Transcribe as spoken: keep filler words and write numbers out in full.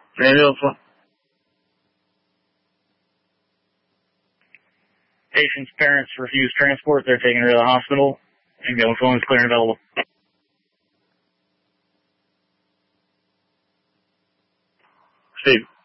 Ambulance one. Patient's parents refuse transport. They're taking her to the hospital. Ambulance one is clear and available. Steve.